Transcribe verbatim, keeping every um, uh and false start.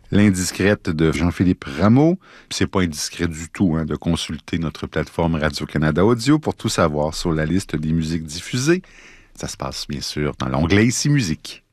L'Indiscrète de Jean-Philippe Rameau. C'est pas indiscret du tout hein, de consulter notre plateforme Radio-Canada Audio pour tout savoir sur la liste des musiques diffusées. Ça se passe bien sûr dans l'onglet Ici Musique.